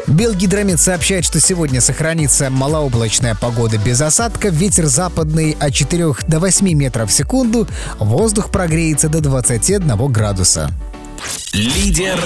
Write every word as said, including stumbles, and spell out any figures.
Белгидромет сообщает, что сегодня сохранится малооблачная погода без осадков, ветер западный от четырёх до восьми метров в секунду, воздух прогреется до двадцати одного градуса. Лидер